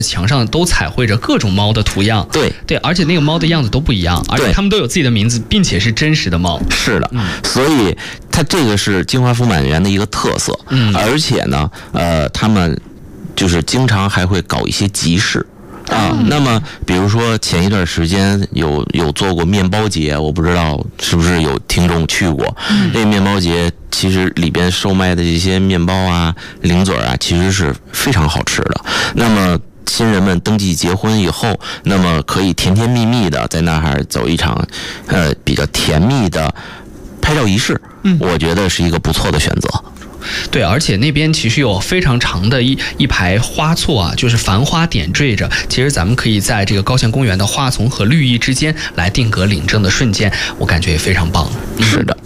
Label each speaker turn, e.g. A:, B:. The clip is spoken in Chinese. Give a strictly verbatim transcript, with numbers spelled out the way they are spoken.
A: 墙上都彩绘着各种猫的图样。
B: 对
A: 对，而且那个猫的样子都不一样，而且它们都有自己的名字，并且是真实的猫。
B: 是的，
A: 嗯、
B: 所以它这个是金华福满园的一个特色。
A: 嗯，
B: 而且呢，呃，他们就是经常还会搞一些集市。啊，那么比如说前一段时间有有做过面包节，我不知道是不是有听众去过。嗯、这面包节其实里边售卖的这些面包啊、零嘴啊，其实是非常好吃的。那么新人们登记结婚以后，那么可以甜甜蜜蜜的在那儿走一场，呃，比较甜蜜的拍照仪式。嗯，我觉得是一个不错的选择。
A: 对，而且那边其实有非常长的一一排花错啊，就是繁花点缀着。其实咱们可以在这个高县公园的花丛和绿意之间来定格领证的瞬间，我感觉也非常棒。
B: 是的。